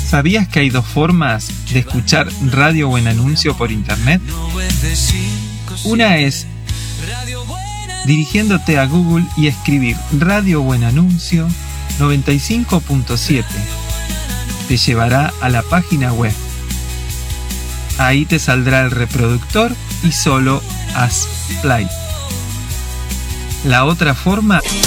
¿Sabías que hay dos formas de escuchar Radio Buen Anuncio por internet? Una es dirigiéndote a Google y escribir Radio Buen Anuncio 95.7. Te llevará a la página web. Ahí te saldrá el reproductor y solo haz play. La otra forma